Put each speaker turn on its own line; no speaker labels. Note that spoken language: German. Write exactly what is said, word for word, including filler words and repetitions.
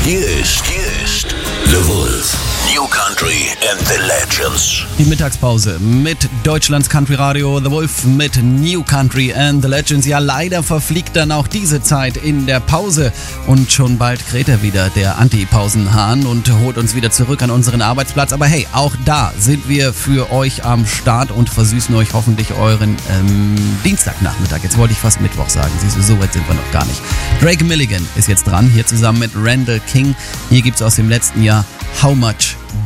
Hier ist, hier ist The Wolf. New Country and the Legends.
Die Mittagspause mit Deutschlands Country Radio, The Wolf mit New Country and the Legends. Ja, leider verfliegt dann auch diese Zeit in der Pause und schon bald kräht er wieder, der Anti-Pausenhahn, und holt uns wieder zurück an unseren Arbeitsplatz. Aber hey, auch da sind wir für euch am Start und versüßen euch hoffentlich euren ähm, Dienstagnachmittag. Jetzt wollte ich fast Mittwoch sagen, siehst du, so weit sind wir noch gar nicht. Drake Milligan ist jetzt dran, hier zusammen mit Randall King. Hier gibt's aus dem letzten Jahr How Much